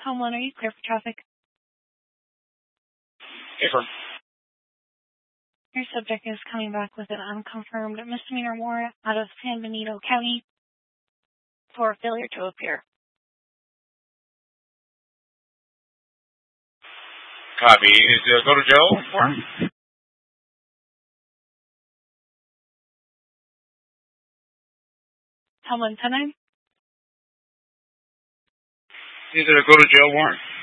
Home 1, are you clear for traffic? Affirm. Your subject is coming back with an unconfirmed misdemeanor warrant out of San Benito County for failure to appear. Copy. Is go to jail warrant? Home 1, 10-9? Is it a go to jail warrant?